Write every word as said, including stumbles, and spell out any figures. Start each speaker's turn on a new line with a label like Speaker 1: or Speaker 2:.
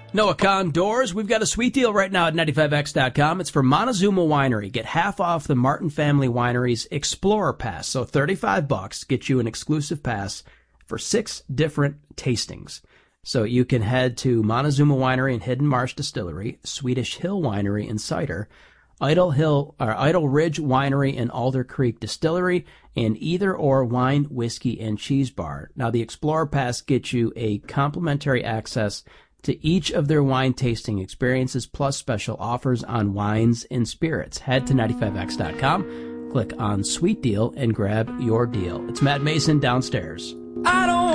Speaker 1: Noah Kahn Doors. We've got a sweet deal right now at ninety-five X dot com. It's for Montezuma Winery. Get half off the Martin Family Winery's Explorer Pass. So thirty-five bucks gets you an exclusive pass for six different tastings. So you can head to Montezuma Winery and Hidden Marsh Distillery, Swedish Hill Winery and Cider, Idle Hill or Idle Ridge Winery and Alder Creek Distillery, and Either Or Wine, Whiskey, and Cheese Bar. Now, the Explorer Pass gets you a complimentary access to each of their wine tasting experiences, plus special offers on wines and spirits. Head to ninety-five X dot com, click on Sweet Deal, and grab your deal. It's Matt Mason downstairs.
Speaker 2: I don't